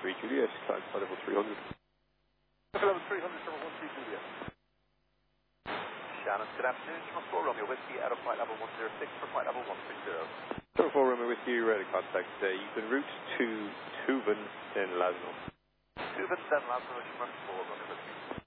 Juliet, climb flight level 300. Level 300, number 13 Juliet. Shannon, good afternoon. Transport Romeo Whiskey out of flight level 106 for flight level 130. Transport Romeo Whiskey, ready to contact. You've been route to Tuven, then Lasno. Tuven, then Lasno, Transport Romeo Whiskey.